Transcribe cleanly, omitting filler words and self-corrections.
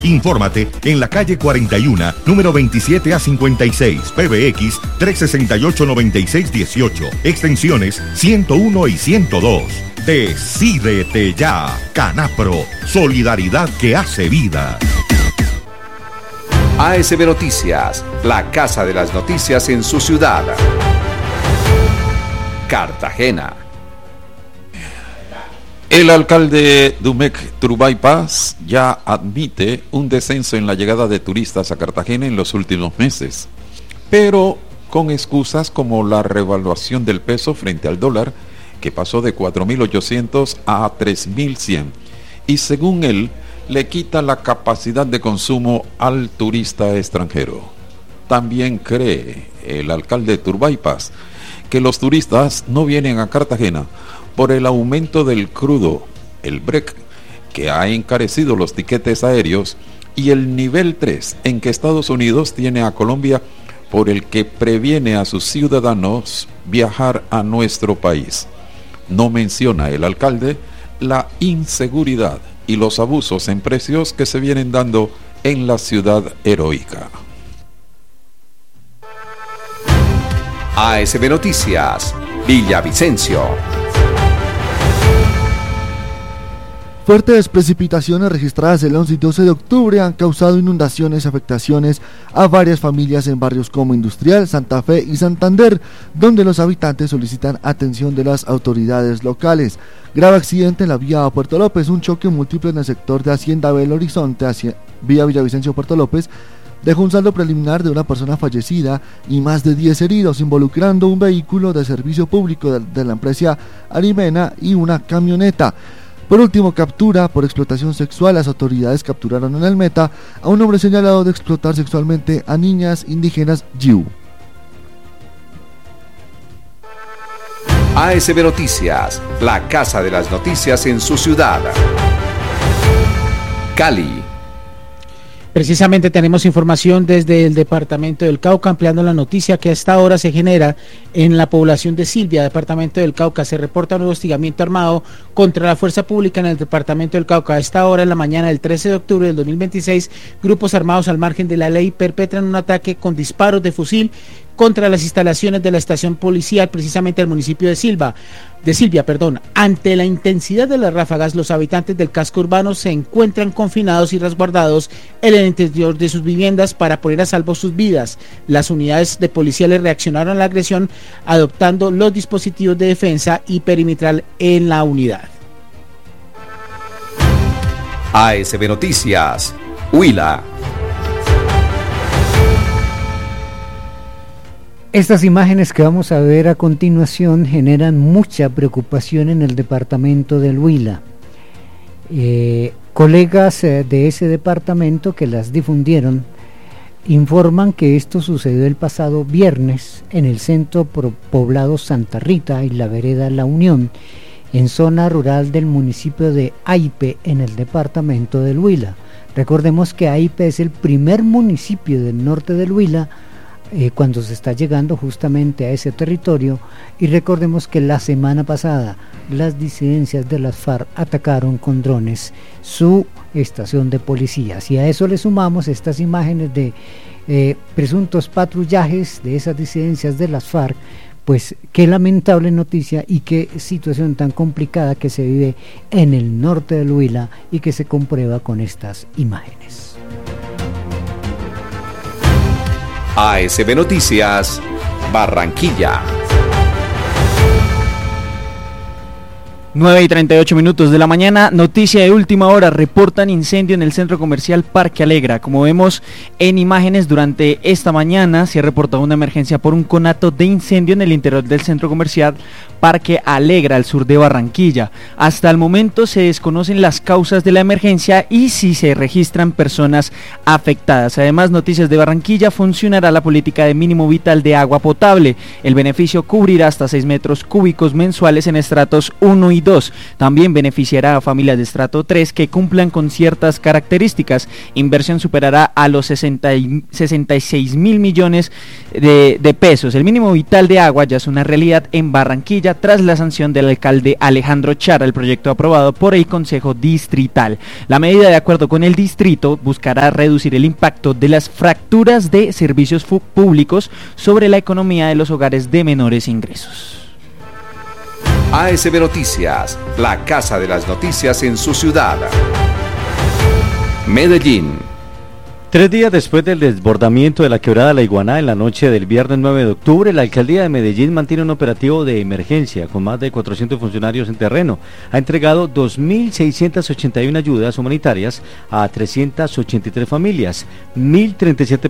Infórmate en la calle 41, número 27 a 56, PBX 368-9618, extensiones 101 y 102. Decídete ya, Canapro, solidaridad que hace vida. ASB Noticias, la casa de las noticias en su ciudad. Cartagena. El alcalde Dumec Turbay Paz ya admite un descenso en la llegada de turistas a Cartagena en los últimos meses, pero con excusas como la revaluación del peso frente al dólar, que pasó de 4.800 a 3.100, y según él, le quita la capacidad de consumo al turista extranjero. También cree el alcalde Turbay Paz que los turistas no vienen a Cartagena por el aumento del crudo, el Brent, que ha encarecido los tiquetes aéreos, y el nivel 3 en que Estados Unidos tiene a Colombia, por el que previene a sus ciudadanos viajar a nuestro país. No menciona el alcalde la inseguridad y los abusos en precios que se vienen dando en la ciudad heroica. ASB Noticias, Villavicencio. Fuertes precipitaciones registradas el 11 y 12 de octubre han causado inundaciones y afectaciones a varias familias en barrios como Industrial, Santa Fe y Santander, donde los habitantes solicitan atención de las autoridades locales. Grave accidente en la vía a Puerto López, un choque múltiple en el sector de Hacienda Belo Horizonte, vía Villavicencio Puerto López, dejó un saldo preliminar de una persona fallecida y más de 10 heridos, involucrando un vehículo de servicio público de la empresa Arimena y una camioneta. Por último, captura por explotación sexual. Las autoridades capturaron en el Meta a un hombre señalado de explotar sexualmente a niñas indígenas Yiu. ASB Noticias, la casa de las noticias en su ciudad. Cali. Precisamente tenemos información desde el departamento del Cauca, ampliando la noticia que a esta hora se genera en la población de Silvia, departamento del Cauca. Se reporta un nuevo hostigamiento armado contra la fuerza pública en el departamento del Cauca. A esta hora, en la mañana del 13 de octubre del 2026, grupos armados al margen de la ley perpetran un ataque con disparos de fusil contra las instalaciones de la estación policial, precisamente del municipio de Silvia. Ante la intensidad de las ráfagas, los habitantes del casco urbano se encuentran confinados y resguardados en el interior de sus viviendas para poner a salvo sus vidas. Las unidades de policía le reaccionaron a la agresión adoptando los dispositivos de defensa y perimetral en la unidad. ASB Noticias, Huila. Estas imágenes que vamos a ver a continuación generan mucha preocupación en el departamento del Huila. Colegas de ese departamento que las difundieron informan que esto sucedió el pasado viernes en el centro poblado Santa Rita y la vereda La Unión, en zona rural del municipio de Aipe, en el departamento del Huila. Recordemos que Aipe es el primer municipio del norte del Huila cuando se está llegando justamente a ese territorio, y recordemos que la semana pasada las disidencias de las FARC atacaron con drones su estación de policías, y a eso le sumamos estas imágenes de presuntos patrullajes de esas disidencias de las FARC. Pues qué lamentable noticia y qué situación tan complicada que se vive en el norte del Huila y que se comprueba con estas imágenes. ASB Noticias, Barranquilla. 9:38 de la mañana, noticia de última hora, reportan incendio en el centro comercial Parque Alegra. Como vemos en imágenes, durante esta mañana se ha reportado una emergencia por un conato de incendio en el interior del centro comercial Parque Alegra, al sur de Barranquilla. Hasta el momento se desconocen las causas de la emergencia y si se registran personas afectadas. Además, noticias de Barranquilla, funcionará la política de mínimo vital de agua potable. El beneficio cubrirá hasta 6 metros cúbicos mensuales en estratos 1 y y 2. También beneficiará a familias de estrato 3 que cumplan con ciertas características. Inversión superará a los 66 mil millones de pesos. El mínimo vital de agua ya es una realidad en Barranquilla tras la sanción del alcalde Alejandro Chara, el proyecto aprobado por el Consejo Distrital. La medida, de acuerdo con el distrito, buscará reducir el impacto de las fracturas de servicios públicos sobre la economía de los hogares de menores ingresos. ASB Noticias, la casa de las noticias en su ciudad. Medellín. 3 días después del desbordamiento de la quebrada La Iguaná en la noche del viernes 9 de octubre, la alcaldía de Medellín mantiene un operativo de emergencia con más de 400 funcionarios en terreno. Ha entregado 2.681 ayudas humanitarias a 383 familias, 1.037